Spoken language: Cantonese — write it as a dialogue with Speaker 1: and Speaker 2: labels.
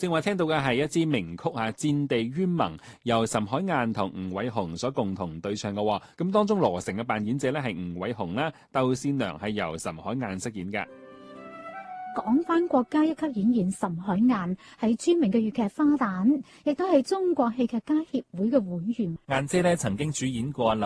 Speaker 1: 正話聽到嘅係一支名曲《戰地冤盟》，由岑海晏同吳偉雄所共同對唱嘅。咁當中羅成嘅扮演者咧係吳偉雄啦，竇善良係由岑海晏飾演嘅。
Speaker 2: 講翻國家一級演員岑海晏係著名嘅粵劇花旦，亦都係中國戲劇家協會嘅會員。
Speaker 3: 晏姐咧曾經主演過